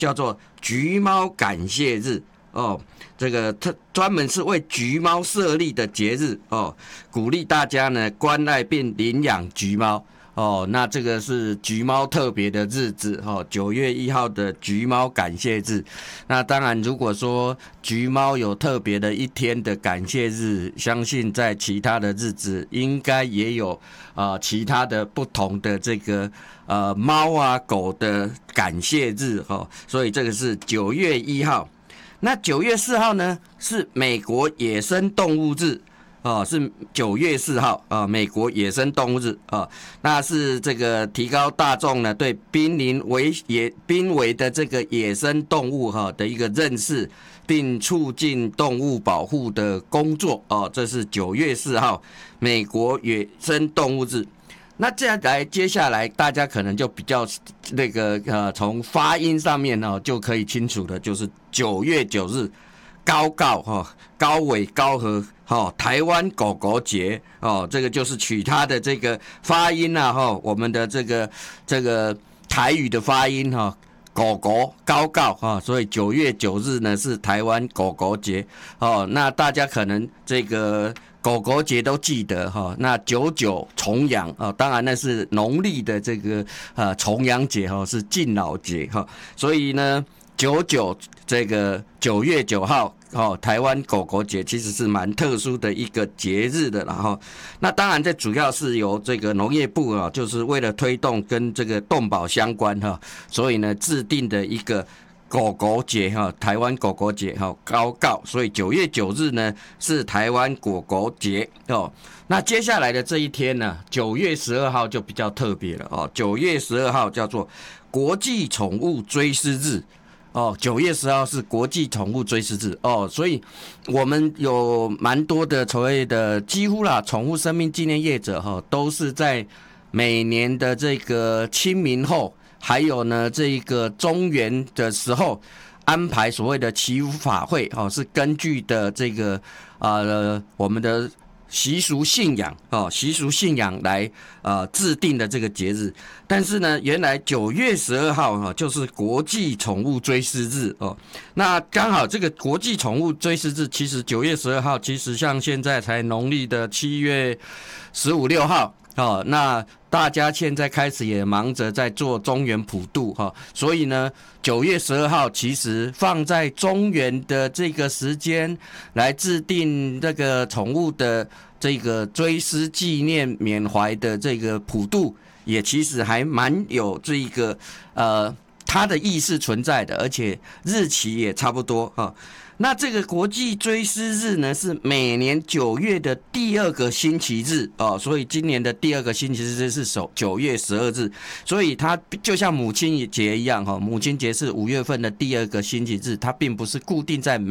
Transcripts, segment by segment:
叫做橘猫感谢日哦。这个它专门是为橘猫设立的节日哦，鼓励大家呢关爱并领养橘猫哦。那这个是橘猫特别的日子哦，9月1号的橘猫感谢日。那当然，如果说橘猫有特别的一天的感谢日，相信在其他的日子应该也有其他的不同的这个猫啊狗的感谢日哦。所以这个是9月1号。那9月4号呢，是美国野生动物日是9月4号美国野生动物日那是这个提高大众呢对濒危的这个野生动物的一个认识，并促进动物保护的工作这是9月4号美国野生动物日。那接下来大家可能就比较那个从发音上面就可以清楚的，就是9月9日高尾高和台湾狗狗节这个就是取它的这个发音我们的这个台语的发音狗狗高所以9月9日呢是台湾狗狗节那大家可能这个狗狗节都记得那99重阳当然那是农历的这个重阳节是敬老节所以呢99这个9月9号台湾狗狗节其实是蛮特殊的一个节日的啦那当然这主要是由这个农业部就是为了推动跟这个动保相关所以呢制定的一个狗狗节台湾狗狗节高告，所以9月9日呢是台湾狗狗节那接下来的这一天呢9月12号就比较特别了9月12号叫做国际宠物追思日9月10号是国际宠物追思日所以我们有蛮多的所谓的几乎啦宠物生命纪念业者都是在每年的这个清明后，还有呢这个中元的时候安排所谓的祈福法会是根据的这个我们的习俗信仰来制定的这个节日。但是呢原来9月12号就是国际宠物追思日那刚好这个国际宠物追思日其实9月12号其实像现在才农历的7月15、16号那大家现在开始也忙着在做中元普渡所以呢9月12号其实放在中元的这个时间来制定这个宠物的这个追思纪念缅怀的这个普渡，也其实还蛮有这个它的意识存在的，而且日期也差不多那这个国际追思日呢是每年9月的第2个星期日所以今年的第2个星期日是9月12日，所以它就像母亲节一样母亲节是5月份的第2个星期日，它并不是固定在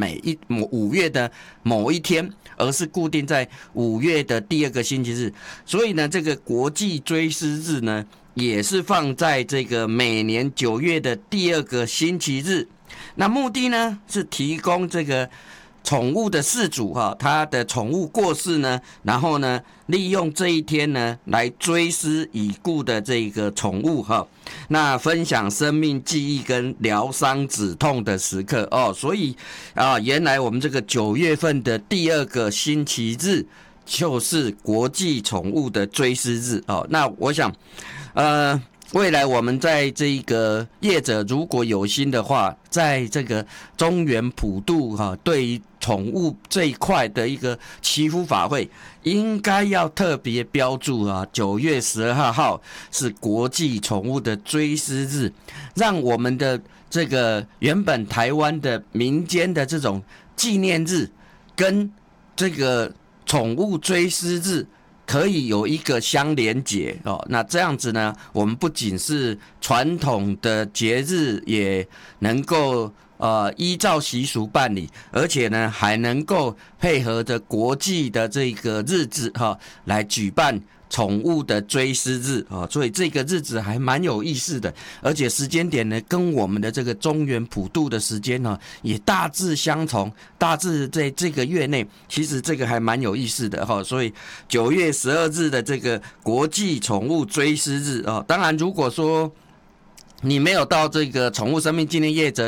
5月的某一天，而是固定在5月的第2个星期日，所以呢这个国际追思日呢也是放在这个每年9月的第2个星期日。那目的呢是提供这个宠物的饲主他的宠物过世呢，然后呢利用这一天呢来追思已故的这个宠物那分享生命记忆跟疗伤止痛的时刻所以原来我们这个9月份的第2个星期日就是国际宠物的追思日那我想未来我们在这个业者如果有心的话，在这个中元普渡对于宠物这一块的一个祈福法会，应该要特别标注9月12号是国际宠物的追思日，让我们的这个原本台湾的民间的这种纪念日跟这个宠物追思日可以有一个相连结那这样子呢，我们不仅是传统的节日也能够依照习俗办理，而且呢还能够配合着国际的这个日子来举办宠物的追思日所以这个日子还蛮有意思的，而且时间点呢跟我们的这个中元普渡的时间也大致相同，大致在这个月内，其实这个还蛮有意思的所以9月12日的这个国际宠物追思日当然如果说你没有到这个宠物生命纪念业者